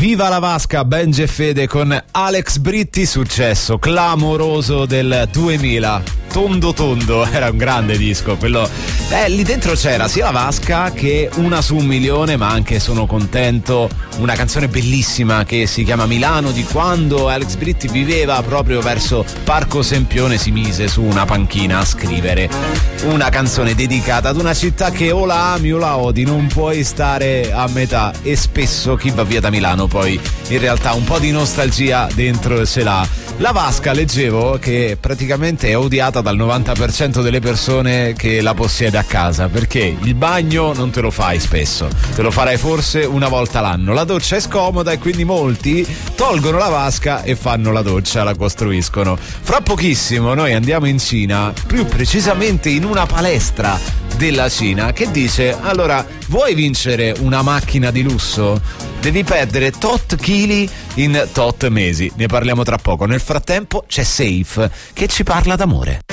Viva la vasca, Benji e Fede con Alex Britti, successo clamoroso del 2000. Tondo, era un grande disco quello. Lì dentro c'era sia la vasca che Una su un milione, ma anche Sono contento, una canzone bellissima che si chiama Milano, di quando Alex Britti viveva proprio verso Parco Sempione, si mise su una panchina a scrivere una canzone dedicata ad una città che o la ami o la odi, non puoi stare a metà, e spesso chi va via da Milano poi in realtà un po' di nostalgia dentro ce l'ha. La vasca, leggevo che praticamente è odiata dal 90% delle persone che la possiede a casa, perché il bagno non te lo fai spesso, te lo farai forse una volta l'anno, la doccia è scomoda e quindi molti tolgono la vasca e fanno la doccia, la costruiscono. Fra pochissimo noi andiamo in Cina, più precisamente in una palestra della Cina che dice: allora, vuoi vincere una macchina di lusso? Devi perdere tot chili in tot mesi. Ne parliamo tra poco. Nel frattempo c'è Safe che ci parla d'amore.